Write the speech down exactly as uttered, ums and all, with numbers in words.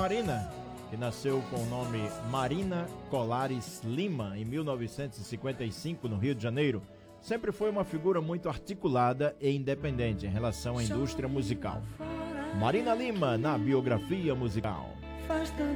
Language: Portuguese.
Marina, que nasceu com o nome Marina Colares Lima em mil novecentos e cinquenta e cinco no Rio de Janeiro, sempre foi uma figura muito articulada e independente em relação à indústria musical. Marina Lima na biografia musical.